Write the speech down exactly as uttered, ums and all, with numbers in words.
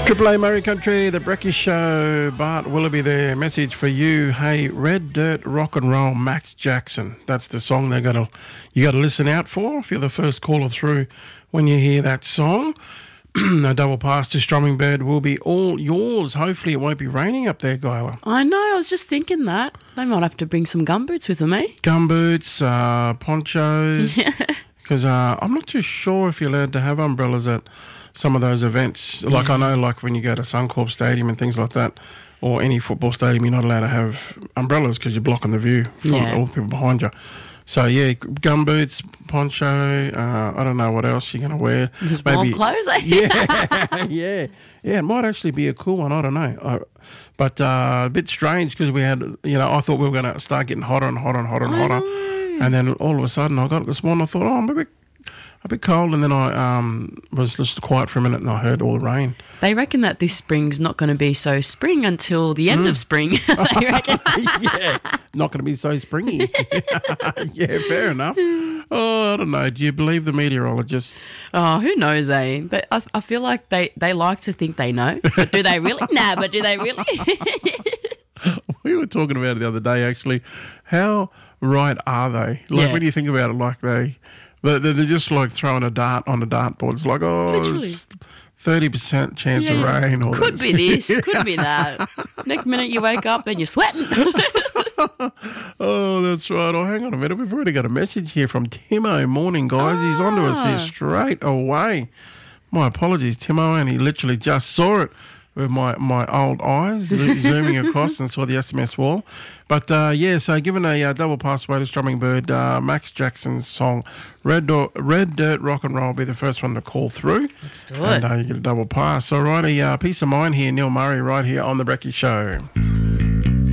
Triple A Murray Country, the Brecky Show, Bart Willoughby there. Message for you. Hey, Red Dirt Rock and Roll, Max Jackson. That's the song they gotta you got to listen out for if you're the first caller through when you hear that song. A double pass to Strommingbird will be all yours. Hopefully it won't be raining up there, Guyla. I know, I was just thinking that. They might have to bring some gumboots with them, eh? Gumboots, uh, ponchos. Yeah. Because uh, I'm not too sure if you're allowed to have umbrellas at some of those events. Like yeah. I know like when you go to Suncorp Stadium and things like that, or any football stadium, you're not allowed to have umbrellas because you're blocking the view from yeah. all the people behind you. So, yeah, gumboots, poncho, uh, I don't know what else you're going to wear. Just warm clothes, eh? Yeah, yeah. Yeah, it might actually be a cool one, I don't know. I, but uh, a bit strange because we had, you know, I thought we were going to start getting hotter and hotter and hotter and hotter. And then all of a sudden I got it this morning, I thought, oh, I'm a bit, a bit cold. And then I um, was just quiet for a minute and I heard all the rain. They reckon that this spring's not going to be so spring until the end mm. of spring. They reckon. Yeah, not going to be so springy. Yeah, fair enough. Oh, I don't know. Do you believe the meteorologists? Oh, who knows, eh? But I, I feel like they, they like to think they know. But do they really? Nah, but do they really? We were talking about it the other day, actually. How right are they? Like, yeah. when you think about it, like they... They're just like throwing a dart on a dartboard. It's like, oh, it's thirty percent chance yeah, of rain. Or could this. be this, could be that. Next minute you wake up and you're sweating. Oh, that's right. Oh, hang on a minute. We've already got a message here from Timo. Morning, guys. Ah. He's on to us here straight away. My apologies, Timo. And he literally just saw it with my, my old eyes zooming across and saw the S M S wall. But, uh, yeah, so given a uh, double pass away to Strommingbird, uh, Max Jackson's song Red, Do- Red Dirt Rock and Roll will be the first one to call through. Let's do it. And uh, you get a double pass. All righty, uh, peace of mind here, Neil Murray, right here on The Brecky Show.